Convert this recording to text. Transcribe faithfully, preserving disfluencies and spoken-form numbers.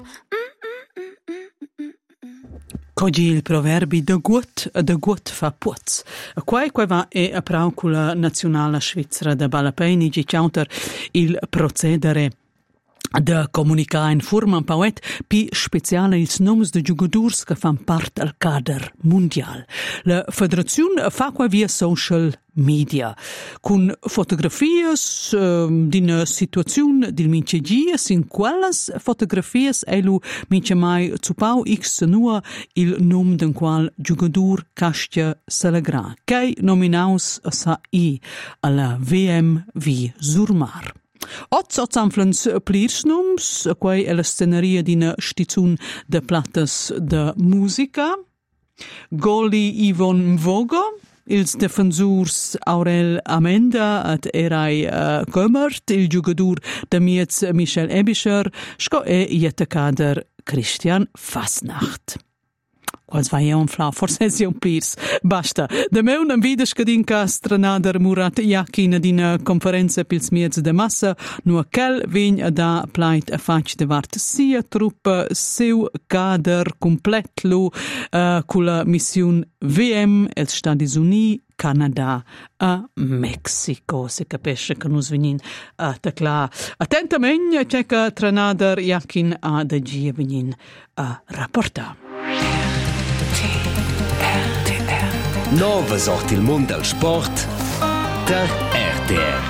Oggi il proverbi de gut, de gut fa puz. Quai quai va è a procula nazionale svizzera de Balapaini gi counter il procedere de comunicare in forma pauet pi speciale ils noms de giugadurs che fan part al cader mondial. La federazione fa qua via social media, con fotografie uh, d'ina situazione del mince gies, in quelles fotografie elu mince mai zupau x nua il nom d'un qual giugadur castia celegra, che nominaus sa i alla V M V Surmar. Oz oz anflans plirsnums, quai è la sceneria d'ina stizun de plattes de musica, Goli Ivon Mvogo, ils defensurs Aurel Amenda at erai uh, Gömmert, il giugadur de miez Michel Ebischer, sco e jettecader Christian Fasnacht. Quals vai un flau, forse è un pirs. Basta. Da me un video scadinca stranader Murat Yakin d'ina conferenza pils miez de massa, nu quel vegn da plait a fac de vart sia truppa seu cader complet lu uh, culla mission V M els Stati Uniti Canada a Mexico. Se capisce che nos venin a tecla attentamente c'è che tranader Yakin a da gia venin a rapporta. Nova sorti il mondo del sport da R T R.